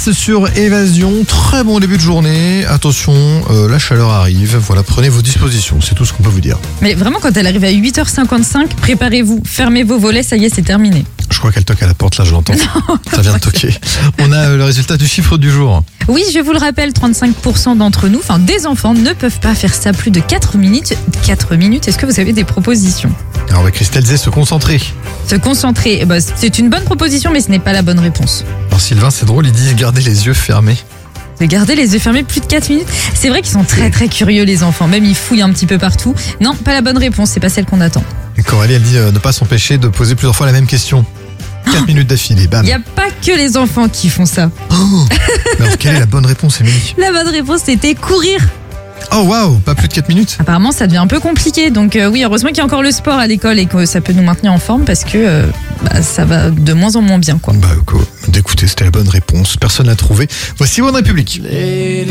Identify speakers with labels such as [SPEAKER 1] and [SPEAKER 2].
[SPEAKER 1] Alice sur Évasion. Très bon début de journée. Attention, la chaleur arrive. Voilà, prenez vos dispositions. C'est tout ce qu'on peut vous dire.
[SPEAKER 2] Mais vraiment, quand elle arrive à 8h55, préparez-vous, fermez vos volets, ça y est, c'est terminé.
[SPEAKER 1] Je crois qu'elle toque à la porte, là, je l'entends. Ça vient de toquer. On a le résultat du chiffre du jour.
[SPEAKER 2] Oui, je vous le rappelle, 35% d'entre nous, enfin des enfants, ne peuvent pas faire ça plus de 4 minutes. 4 minutes, est-ce que vous avez des propositions ?
[SPEAKER 1] Alors, Christelle disait se concentrer.
[SPEAKER 2] Se concentrer, c'est une bonne proposition, mais ce n'est pas la bonne réponse.
[SPEAKER 1] Alors, Sylvain, c'est drôle, il dit garder les yeux fermés.
[SPEAKER 2] De garder les yeux fermés plus de 4 minutes. C'est vrai qu'ils sont très très curieux, les enfants. Même ils fouillent un petit peu partout. Non, pas la bonne réponse, c'est pas celle qu'on attend.
[SPEAKER 1] Et Coralie, elle dit ne pas s'empêcher de poser plusieurs fois la même question. 4 minutes d'affilée, bam.
[SPEAKER 2] Il n'y a pas que les enfants qui font ça.
[SPEAKER 1] Mais alors, quelle est la bonne réponse, Émilie ?
[SPEAKER 2] La bonne réponse, c'était courir.
[SPEAKER 1] Oh waouh, pas plus de 4 minutes ?
[SPEAKER 2] Apparemment, ça devient un peu compliqué. Donc oui, heureusement qu'il y a encore le sport à l'école et que ça peut nous maintenir en forme parce que ça va de moins en moins bien, quoi.
[SPEAKER 1] Écoutez, c'était la bonne réponse. Personne l'a trouvé. Voici One République.